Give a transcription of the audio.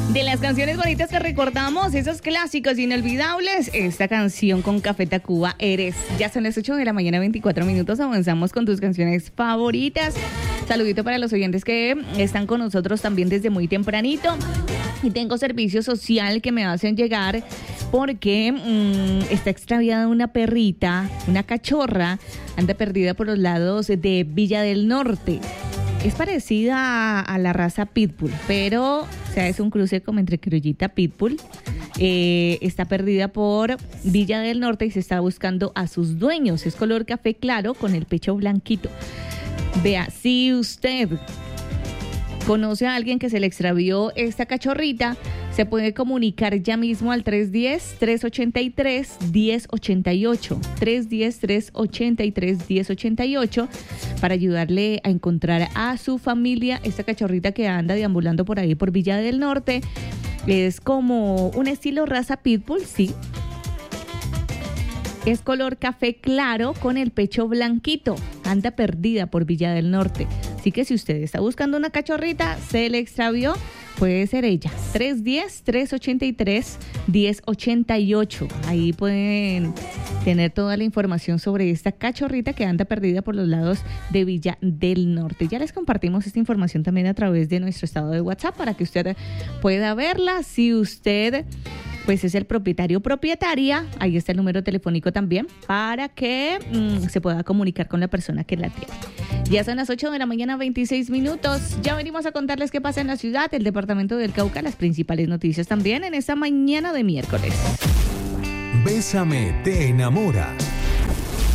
De las canciones bonitas que recordamos, esos clásicos inolvidables, esta canción con Café Tacuba, Eres. Ya son las 8 de la mañana, 24 minutos, avanzamos con tus canciones favoritas. Saludito para los oyentes que están con nosotros también desde muy tempranito. Y tengo servicio social que me hacen llegar porque está extraviada una perrita, una cachorra, anda perdida por los lados de Villa del Norte. Es parecida a la raza Pitbull, pero o sea, es un cruce como entre criollita Pitbull. Está perdida por Villa del Norte y se está buscando a sus dueños. Es color café claro con el pecho blanquito. Vea, si usted conoce a alguien que se le extravió esta cachorrita, se puede comunicar ya mismo al 310-383-1088. 310-383-1088 para ayudarle a encontrar a su familia. Esta cachorrita que anda deambulando por ahí por Villa del Norte es como un estilo raza Pitbull, sí. Es color café claro con el pecho blanquito. Anda perdida por Villa del Norte. Así que si usted está buscando una cachorrita, se le extravió, puede ser ella. 310-383-1088. Ahí pueden tener toda la información sobre esta cachorrita que anda perdida por los lados de Villa del Norte. Ya les compartimos esta información también a través de nuestro estado de WhatsApp para que usted pueda verla. Si usted pues es el propietaria, ahí está el número telefónico también para que se pueda comunicar con la persona que la tiene. Ya son las 8 de la mañana, 26 minutos. Ya venimos a contarles qué pasa en la ciudad, el departamento del Cauca, las principales noticias también en esta mañana de miércoles. Bésame te enamora.